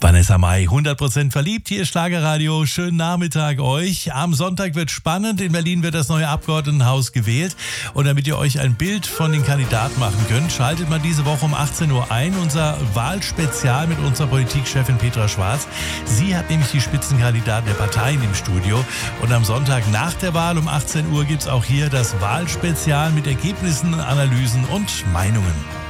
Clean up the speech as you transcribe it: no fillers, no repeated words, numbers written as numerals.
Vanessa Mai, 100% verliebt, hier ist Schlagerradio, schönen Nachmittag euch. Am Sonntag wird spannend, in Berlin wird das neue Abgeordnetenhaus gewählt. Und damit ihr euch ein Bild von den Kandidaten machen könnt, schaltet mal diese Woche um 18 Uhr ein, unser Wahlspezial mit unserer Politikchefin Petra Schwarz. Sie hat nämlich die Spitzenkandidaten der Parteien im Studio. Und am Sonntag nach der Wahl um 18 Uhr gibt es auch hier das Wahlspezial mit Ergebnissen, Analysen und Meinungen.